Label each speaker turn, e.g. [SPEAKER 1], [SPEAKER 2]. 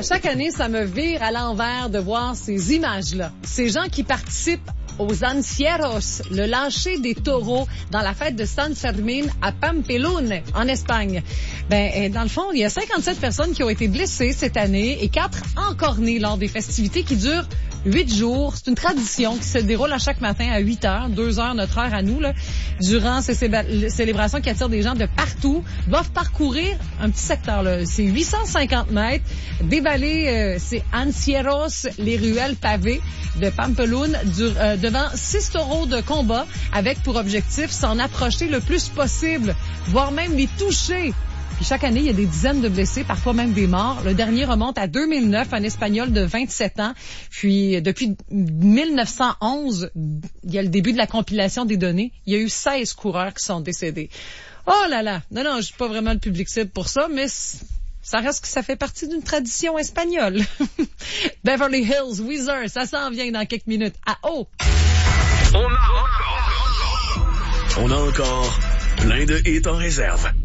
[SPEAKER 1] À chaque année, ça me vire à l'envers de voir ces images-là. Ces gens qui participent aux Ancieros, le lâcher des taureaux dans la fête de San Fermín à Pampelune, en Espagne. Dans le fond, il y a 57 personnes qui ont été blessées cette année et 4 encornées lors des festivités qui durent 8 jours. C'est une tradition qui se déroule à chaque matin à 8 heures, 2 heures, notre heure à nous, là, durant ces célébrations qui attirent des gens de partout. Ils doivent parcourir un petit secteur, là. C'est 850 mètres, dévaler ces Ancieros, les ruelles pavées de Pampelune, devant 6 taureaux de combat, avec pour objectif s'en approcher le plus possible, voire même les toucher. Puis chaque année, il y a des dizaines de blessés, parfois même des morts. Le dernier remonte à 2009, un Espagnol de 27 ans. Puis depuis 1911, il y a le début de la compilation des données. Il y a eu 16 coureurs qui sont décédés. Oh là là! Non, je suis pas vraiment le public cible pour ça, mais ça reste que ça fait partie d'une tradition espagnole. Beverly Hills, Weezer, ça s'en vient dans quelques minutes. Ah oh!
[SPEAKER 2] On a encore plein de hits en réserve.